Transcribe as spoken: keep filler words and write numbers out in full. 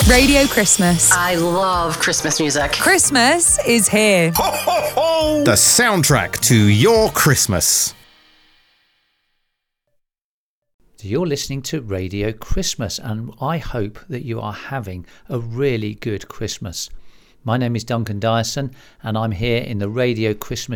Radio Christmas. I love Christmas music. Christmas is here. Ho, ho, ho! The soundtrack to your Christmas. You're listening to Radio Christmas, and I hope that you are having a really good Christmas. My name is Duncan Dyson, and I'm here in the Radio Christmas